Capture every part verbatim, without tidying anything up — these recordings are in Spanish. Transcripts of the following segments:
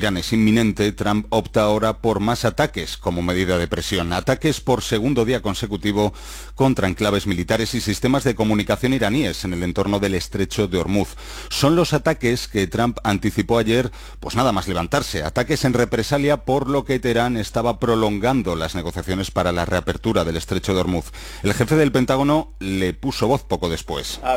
Irán es inminente, Trump opta ahora por más ataques como medida de presión. Ataques por segundo día consecutivo contra enclaves militares y sistemas de comunicación iraníes en el entorno del estrecho de Hormuz. Son los ataques que Trump anticipó ayer, pues nada más levantarse. Ataques en represalia por lo que Teherán estaba prolongando las negociaciones para la reapertura del estrecho de Hormuz. El jefe del Pentágono le puso voz poco después. Uh,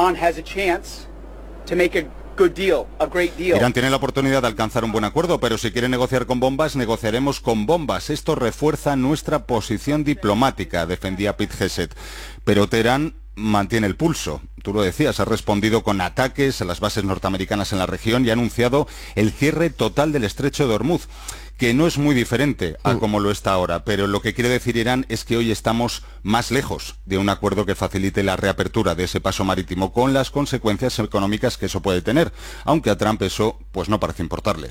Irán tiene la oportunidad de alcanzar un buen acuerdo, pero si quiere negociar con bombas, negociaremos con bombas. Esto refuerza nuestra posición diplomática, defendía Pete Hegseth. Pero Teherán mantiene el pulso. Tú lo decías, ha respondido con ataques a las bases norteamericanas en la región y ha anunciado el cierre total del estrecho de Hormuz, que no es muy diferente a como lo está ahora, pero lo que quiere decir Irán es que hoy estamos más lejos de un acuerdo que facilite la reapertura de ese paso marítimo, con las consecuencias económicas que eso puede tener, aunque a Trump eso pues no parece importarle.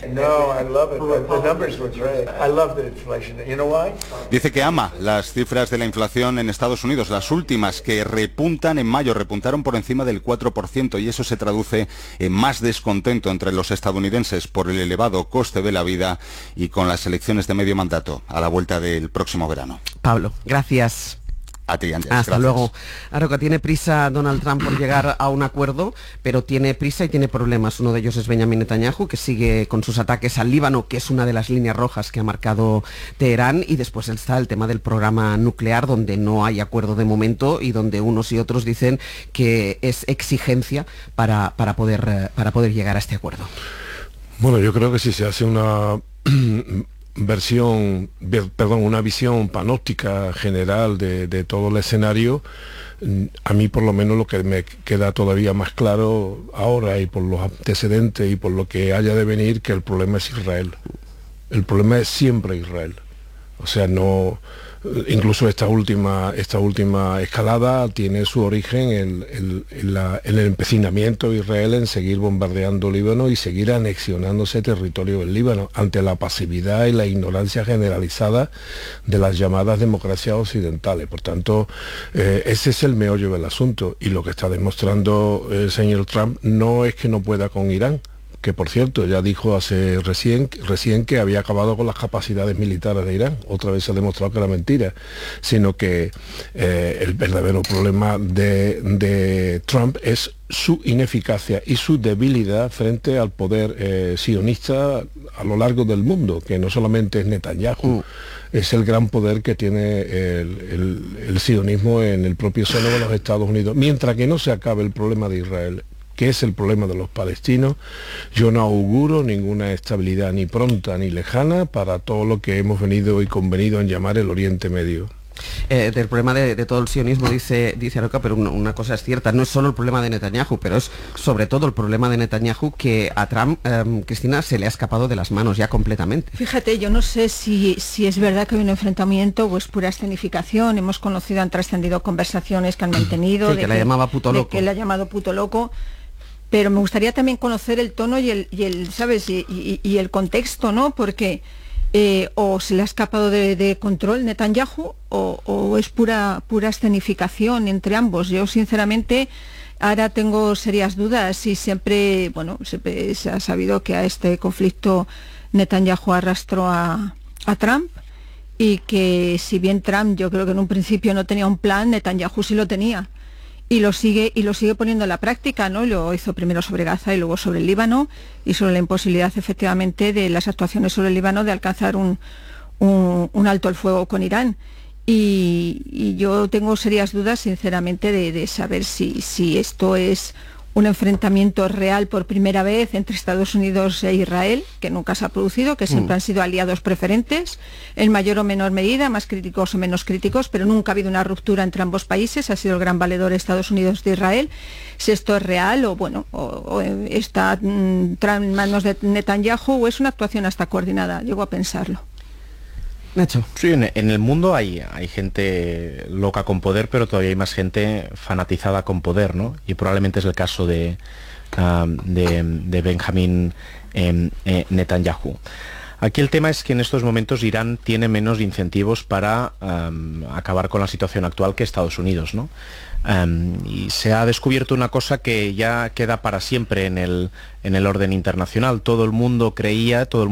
Dice que ama las cifras de la inflación en Estados Unidos, las últimas, que repuntan en mayo, repuntaron por encima del cuatro por ciento, y eso se traduce en más descontento entre los estadounidenses por el elevado coste de la vida y con las elecciones de medio mandato a la vuelta del próximo verano. Pablo, gracias. A ti, Andrés. Hasta gracias. luego. Aroca, tiene prisa Donald Trump por llegar a un acuerdo, pero tiene prisa y tiene problemas. Uno de ellos es Benjamin Netanyahu, que sigue con sus ataques al Líbano, que es una de las líneas rojas que ha marcado Teherán, y después está el tema del programa nuclear, donde no hay acuerdo de momento y donde unos y otros dicen que es exigencia para, para, poder, para poder llegar a este acuerdo. Bueno, yo creo que si se hace una versión, perdón, una visión panóptica general de, de todo el escenario, a mí por lo menos lo que me queda todavía más claro ahora, y por los antecedentes y por lo que haya de venir, que el problema es Israel. El problema es siempre Israel. O sea, no... Incluso esta última, esta última escalada tiene su origen en, en, en, la, en el empecinamiento de Israel en seguir bombardeando Líbano y seguir anexionándose territorio del Líbano, ante la pasividad y la ignorancia generalizada de las llamadas democracias occidentales. Por tanto, eh, ese es el meollo del asunto, y lo que está demostrando el señor Trump no es que no pueda con Irán, que por cierto ya dijo hace recién, recién que había acabado con las capacidades militares de Irán. Otra vez se ha demostrado que era mentira, sino que eh, el verdadero problema de, de Trump es su ineficacia y su debilidad frente al poder eh, sionista a lo largo del mundo, que no solamente es Netanyahu, mm. es el gran poder que tiene el, el, el sionismo en el propio seno de los Estados Unidos. Mientras que no se acabe el problema de Israel, que es el problema de los palestinos, yo no auguro ninguna estabilidad ni pronta ni lejana para todo lo que hemos venido y convenido en llamar el Oriente Medio. Eh, del problema de, de todo el sionismo, dice, dice Aroca, pero una, una cosa es cierta, no es solo el problema de Netanyahu, pero es sobre todo el problema de Netanyahu, que a Trump, eh, Cristina, se le ha escapado de las manos ya completamente. Fíjate, yo no sé si, si es verdad que hay un enfrentamiento o es pura escenificación. Hemos conocido, han trascendido conversaciones que han mantenido, sí, de que la llamaba puto loco. que le ha llamado puto loco. Pero me gustaría también conocer el tono y el, y el ¿sabes? Y, y, y el contexto, ¿no? Porque eh, o se le ha escapado de, de control Netanyahu o, o es pura, pura escenificación entre ambos. Yo, sinceramente, ahora tengo serias dudas, y siempre, bueno, siempre se ha sabido que a este conflicto Netanyahu arrastró a, a Trump, y que si bien Trump, yo creo que en un principio no tenía un plan, Netanyahu sí lo tenía. Y lo sigue y lo sigue poniendo en la práctica, ¿no? Lo hizo primero sobre Gaza y luego sobre el Líbano, y sobre la imposibilidad, efectivamente, de las actuaciones sobre el Líbano de alcanzar un, un, un alto el fuego con Irán. Y, y yo tengo serias dudas, sinceramente, de, de saber si, si esto es un enfrentamiento real por primera vez entre Estados Unidos e Israel, que nunca se ha producido, que siempre mm. han sido aliados preferentes, en mayor o menor medida, más críticos o menos críticos, pero nunca ha habido una ruptura entre ambos países, ha sido el gran valedor Estados Unidos de Israel. Si esto es real o bueno, o, o está mm, en manos de Netanyahu, o es una actuación hasta coordinada, llego a pensarlo. Nacho. Sí, en, en el mundo hay, hay gente loca con poder, pero todavía hay más gente fanatizada con poder, ¿no? Y probablemente es el caso de, uh, de, de Benjamin eh, eh, Netanyahu. Aquí el tema es que en estos momentos Irán tiene menos incentivos para um, acabar con la situación actual que Estados Unidos, ¿no? Um, y se ha descubierto una cosa que ya queda para siempre en el, en el orden internacional. Todo el mundo creía, todo el